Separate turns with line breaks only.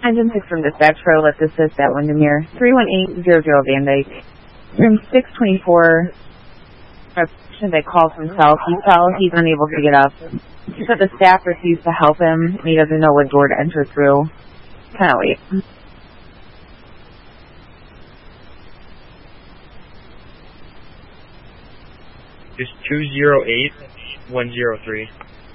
Engine 6 from dispatch for lift assist at Windermere, 31800 Van Dyke. Room 624, they called from South. He fell, he's unable to get up. He said the staff refused to help him, and he doesn't know what door to enter through. Kind of wait.
Just 208-103.